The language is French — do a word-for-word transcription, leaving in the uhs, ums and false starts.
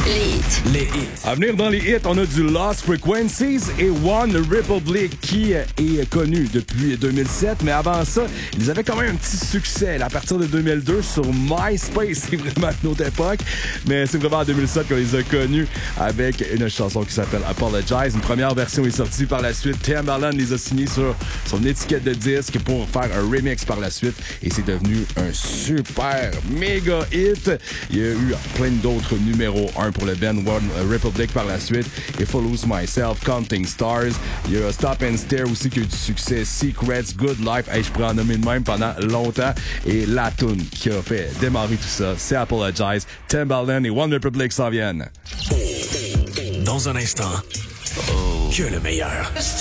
Les hits. Les hits. À venir dans les hits, on a du Lost Frequencies et One Republic qui est connu depuis deux mille sept. Mais avant ça, ils avaient quand même un petit succès là, à partir de deux mille deux sur MySpace. C'est vraiment une autre époque. Mais c'est vraiment en deux mille sept qu'on les a connus avec une chanson qui s'appelle Apologize. Une première version est sortie par la suite. Timbaland les a signés sur son étiquette de disque pour faire un remix par la suite. Et c'est devenu un super méga hit. Il y a eu plein d'autres numéros un pour le band One Republic par la suite. If I Lose Myself, Counting Stars. Il y a Stop and Stare aussi qui a eu du succès. Secrets, Good Life. Hey, je pourrais en nommer de même pendant longtemps. Et la tune qui a fait démarrer tout ça, c'est Apologize. Timbaland et One Republic s'en viennent. Dans un instant, que le meilleur.